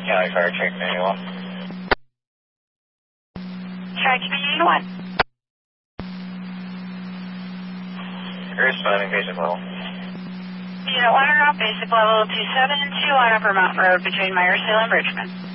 County Fire Train Community 1. Try Community 1. Responding basic level. Unit 1 are on basic level 272 on Upper Mountain Road between Myersville and Richmond.